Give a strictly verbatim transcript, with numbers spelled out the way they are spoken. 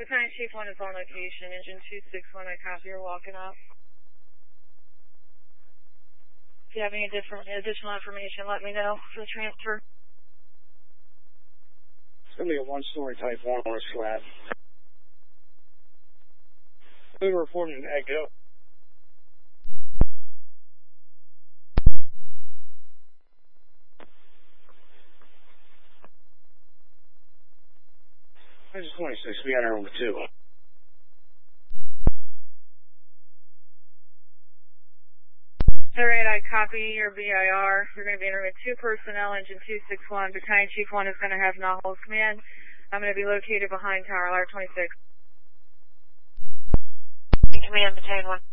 Battalion Chief one is on location. Engine two six one, I copy. You're walking up. If you have any different additional information, let me know for the transfer. It's going to be a one-story Type one on a slab. We were reporting an egg up. This is twenty-six. We got our number two. Alright, I copy your B I R. You're going to be entering with two personnel, engine two six one. Battalion Chief one is going to have Nahual's command. I'm going to be located behind Tower Ladder twenty-six. Command, Battalion one.